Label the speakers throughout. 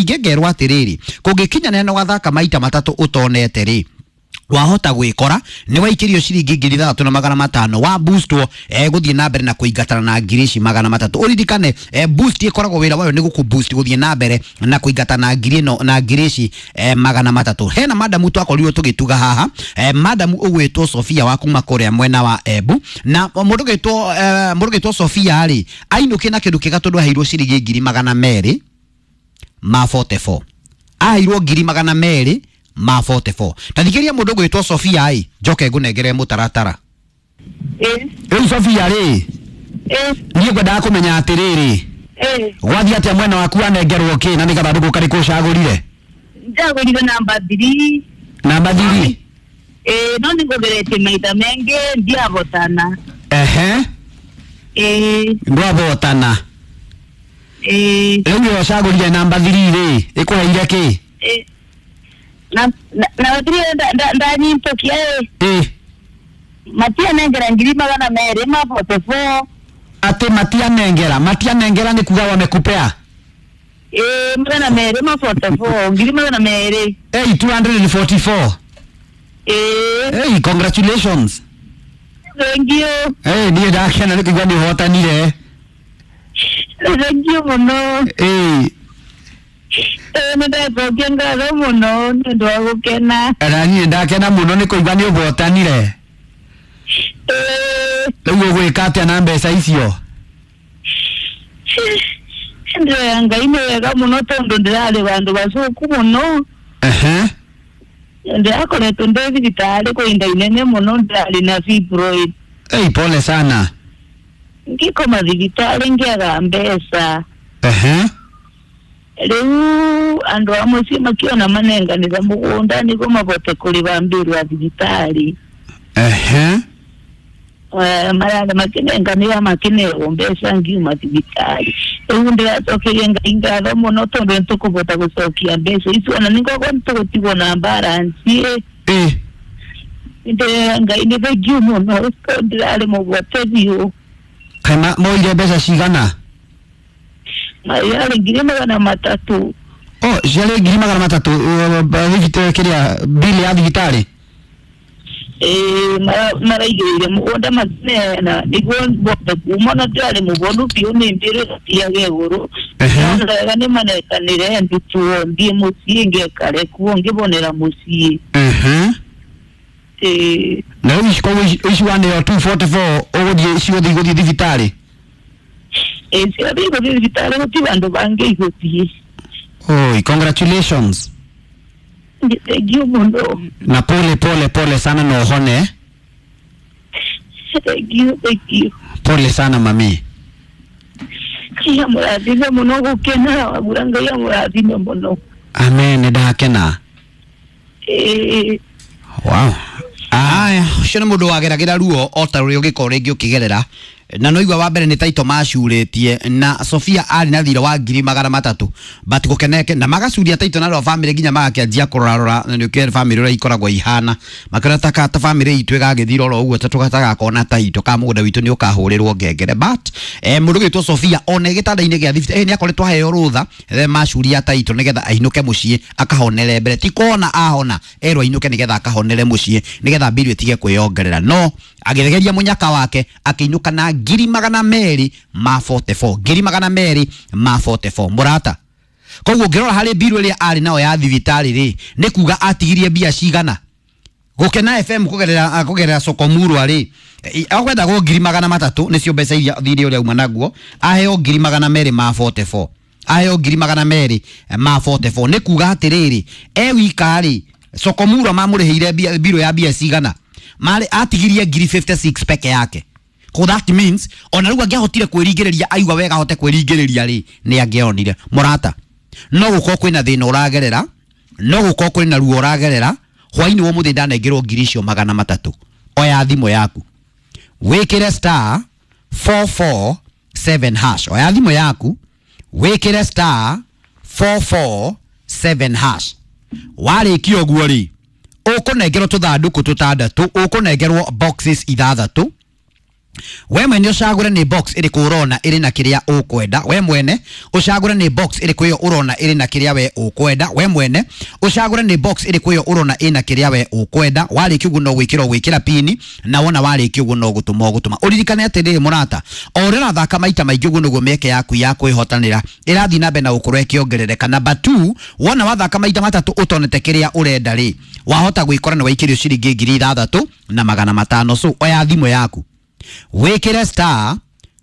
Speaker 1: ingegerwa atiriri kungikinya neno gathaka maita matatu utonete ri wahota gwikora ni waikirio ciringi 3,500 wa boostwo guthie na mbere na kuingatana na ngirici 300 uririkane boost ikoragwo wira wayo ni guku boost guthie na mbere na kuingatana na ngiri no na ngirici 300 hena madamu twakorirwo tugituga haha madamu ugwitwo Sofia wa kuma kuria mwena wa Embu na mundu gitwo Sofia ari ainuke na kindu kigatondu aheirwo ciringi 244 aheirwo 244 tathikiria mundu gwitwo Sofia ai njoke ngunengere mutaratara Sofia ri niĩ ngwendaga kumenya atiriri gwathia atia mwena waku anengerwo ki na nigatha ndugu kari kucagurire
Speaker 2: njagurire namba 3 no ningogerete maita mengi ndiavotana
Speaker 1: ndwavotana rĩu ũcagũrire namba 3 ri ikuheire ki
Speaker 2: na ndanyimtokia matia nengera 244
Speaker 1: ati matia nengera ni kuga wamekupea
Speaker 2: 244
Speaker 1: 244 hey congratulations
Speaker 2: thank you
Speaker 1: niĩ ndakena nĩ kuga nĩ hotanire
Speaker 2: thank you muno nĩndakũngia ngatho mũno nĩ ũndũ wa gũkena
Speaker 1: na niĩ ndakena mũno nĩ kũigua nĩ ũhotanire rĩu ũgwĩka atĩa na mbeca icio
Speaker 2: ndĩroya Ngai nĩ wega mũno tondũ ndĩrarĩ bandũ bacuku mũno ndĩrakoretwo ndĩ thibitarĩ kwa ihinda inene mũno ndĩrarĩ na fibroid
Speaker 1: pole sana
Speaker 2: ngĩkoma thibitarĩ ngĩaga mbeca rĩu andũ a mũciĩ makiona manenganĩra mũgũnda nĩguo mabote kũrĩha mbirũ ya thibitarĩ mararĩ makinenganĩra makineagwo mbeca ngiuma thibitarĩ rĩu ndĩracokeria Ngai ngatho mũno tondũ nĩtũkũbota gũcokia mbeca icio ona nĩngorwo nĩtũgũtigwo na balance Ngai nĩ thengiũ mũno ndĩrarĩ mũgwate biũ
Speaker 1: kana moire mbeca cigana
Speaker 2: yarĩ 300
Speaker 1: ciarĩ 300 kiria bili ya thibitarĩ
Speaker 2: maraigĩrĩire mũgũnda makinena nĩguo mbote kuma na ndĩrarĩ mũbonu biũ nĩ mbĩrĩ tiage igũrũ wega nĩ manekanĩre ndutwo thiĩ mũciĩ ngekare kuo ngĩbonera mũciĩ
Speaker 1: na rĩu ici waneo 244 ũgũthiĩ ciothe igũthiĩ thibitarĩ
Speaker 2: ciothe igũthiĩ thibitarĩ gũtirĩ andũ bangĩ igũthiĩ
Speaker 1: congratulations
Speaker 2: thank you mũno
Speaker 1: na pole sana na uhone
Speaker 2: thank you
Speaker 1: pole sana mami
Speaker 2: kia mũrathime mũno gũkena wagura Ngai amũrathime mũno
Speaker 1: amen ndakena wow aya ucio nĩ mũndũ wageragĩra ruo o ta rũrĩa ũngĩkorwo rĩngĩ ũkĩgerera na noigua wa mbere nĩ taito macurĩtie na Sofia ari na thira wa 300 but gũkeneke na magacuria taito na ro family nginya magakĩanjia kũrora nĩ ũkĩrĩ family ũrĩa ikoragwo ihana makĩrataka ta family itũ ĩgagĩthira oro ũguo tũgataka kona taito ka mũgũnda witũ nĩ ũkahũrĩrwo ngengere but mũndũ gĩtwo Sofia ona gĩtanda-inĩ gĩa thibitarĩ nĩ akoretwo aheo rũtha macuria taito nĩgetha ainũke mũciĩ akahonere mbere ti kona ahona erwo ainũke nĩgetha akahonere mũciĩ nĩgetha mbirũ ĩtige kwĩyongerera no agĩthegeria mũnyaka wake akĩinũka na 244 murata koguo ngirora hari biru iria ari nao ya thibitarĩ ri nĩ kuga atigirie mbia cigana gũkena FM kugerera Sokomuru ari akwenda go 300 nĩcio mbeca iria thirĩ ũrĩa uma naguo aheo 244 aheo 244 nĩ kuga atiriri wikari Sokomuru mamũrĩhĩire biru ya mbia cigana mari atigirie 56 peke yake. So that means ona rĩu angĩahotire kwĩringĩrĩria aigua wega ahote kwĩringĩrĩria rĩ nĩ angĩonire murata no gũkorwo kwĩna thĩna ũragerera no gũkorwo kwĩna ruo ũragerera hwainĩ wa mũthĩ ndanengerwo 300 oya thimũ yaku wĩkĩre star 447 hash oya thimũ yaku wĩkĩre star 447 hash warĩkia ũguo rĩ ũkũnengerwo tũthandũkũ tũtandatũ ũkũnengerwo boxes 6 we mwene ucagure ni box iri kurona iri na kiria ukwenda we mwene ucagure ni box iri kuyo urona iri na kiria we ukwenda we mwene ucagure ni box iri kuyo urona iri na kiria we ukwenda wali kiugo no gwikira pini na wona wali kiugo no gutuma uririkane atiri murata orera thaka maita maingi uguo nugo meke yaku ya kwihotanira irathi na bena ukorwo ikiongerereka number 2 wona wathaka maita matatu utonete kiria urenda ri wahota gwikora ni waikirio ciringi 3,500 so oya thimo yaku wekere star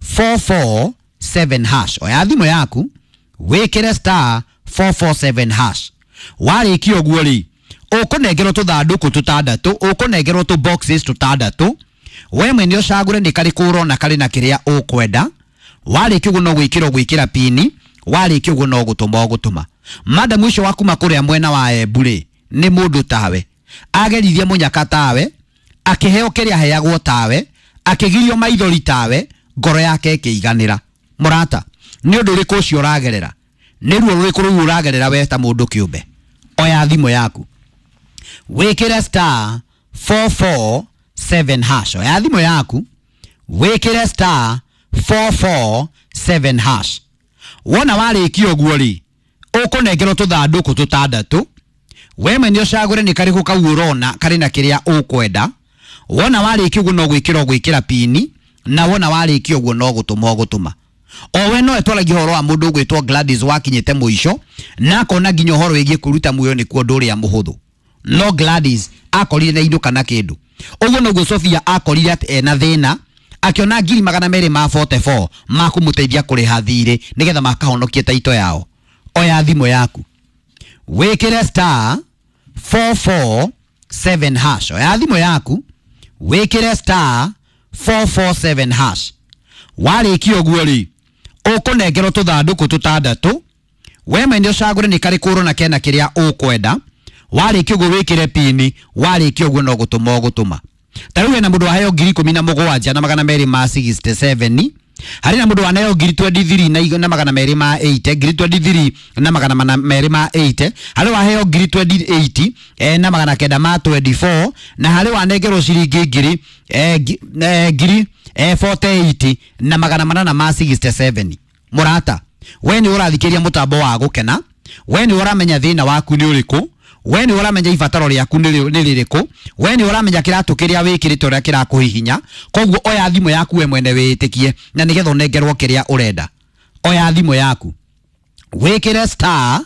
Speaker 1: 447 hash oya thimo yaku wekere star 447 hash warikio guo ri ukunengerwo tuthanduku tutandatu ukunengerwo tu boxes tutandatu we mwene ucagure ni kari kurona kari na kiria ukwenda warikio guo no gwikira pini warikio guo no gutuma madam mwisho waku makuria mwena wa Ebure ni mundu tawe agerithie munyaka tawe akiheo kiria heagwo tawe akigirio maithori tawe ngoro yake ikiiganira murata ni undu uriku ucio uragerera ni ruo ruriku ru uragerera we ta mundu kiumbe oya thimo yaku wekere star 447 hash oya thimo yaku wekere star 447 hash wona warikio guo ri ukunengerwo tuthanduku tutandatu we mwene ucagure ni kari kau urona kari na kiria ukwenda wona warikio guo no gwikira pini na wona warikio guo no gutuma owe no etwaragia horo wa mundu gwitwo Gladys wakinyete muisho na kona nginyo horo wigie kuruta muyo ni kuo nduri ya muhuthu no Gladys akorire na indo kana kindu uguo no Sophia akorire at ena thina akiona 244 makumuteithia kuriha thire nigetha makahonokie taito yao oya thimo yaku wekere star 447 hash oya thimo yaku wekere star 447 hash warikio guo ri ukunengerwo tuthanduku tutandatu we mwene ucagure ni kari kurona kena kiria ukwenda warikio guo wikire pini warikio guo no gutuma tariwe na mundu aheo 17,267 hari na mundu aneo 23 na magana meri ma 8 23 na magana meri ma 8 hari waheo 28 na magana kenda ma 24 na hari wanengerwo ciringi ngiri 48 na magana manana ma 67 murata we ni urathikiria mutambo wa gukena we ni uramenya thina waku ni uriku we ni uramenya ibataro riaku ni ririku we ni uramenya kiratu kiria wikirite ria kirakuhihinya koguo oya thimo yaku we mwene witikie na nigetha unengerwo kiria urenda oya thimo yaku wikire star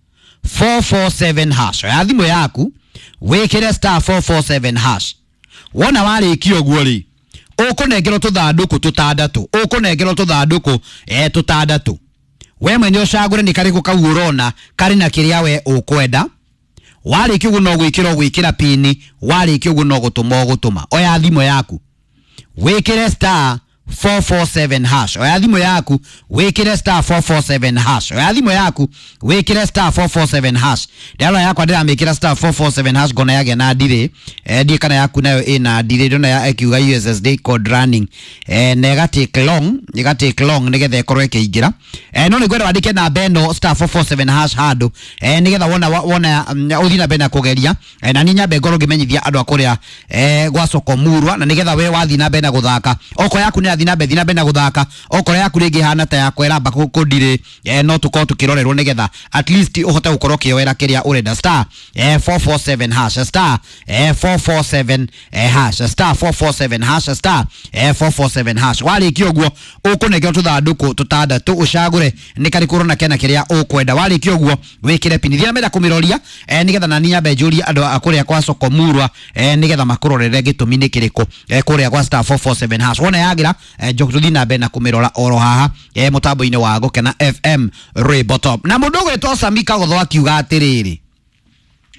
Speaker 1: 447 hash oya thimo yaku wikire star 447 hash wona warikio guo ri ukunengerwo tuthanduku tutandatu ukunengerwo tuthanduku tutandatu we mwene ucagure ni kari kau urona kari na kiria we ukwenda warikio guo no gwikira pini warikio guo no gutuma oya thimo yaku wekere star 447 hash oya thimo yaku wekere star 447 hash oya thimo yaku wekere star 447 hash ndalo yakwa ndiramikira star 447 hash gona yage na ndire ndie kana yaku nayo ina ndire ndona ya akiuga USSD code running na take long nigetha ikorwo ikiingira no ni gwenda wandike na beno star 447 hash hado nigetha wona uthina bena kugeria na ni nyambe ngoro ngimenyithia andu akuria gwa Sokomurwa na nigetha we wathi na bena guthaka oko yaku ni thina bena guthaka okore yaku ringi hana ta yakwa iramba kundire no tuko tukirorerwo nigetha at least uhote gukorwo kioera kiria urenda star 447 hash star 447 hash star 447 hash star 447 hash warikio guo ukunengerwo tuthanduku tutandatu ucagure ni kari kurona kena kiria ukwenda warikio guo wikire pini thia menda kumiroria nigetha na ninya benjuria andu akuria kwa Sokomurwa nigetha makurorere gitumi ni kiriko kuria kwa star 447 hash wona yagira jokuthi na bena kumirora oro haha mutambo-ini wa gukena FM Ray Bottom na mundu gwetwo Samika gutho akiuga atiriri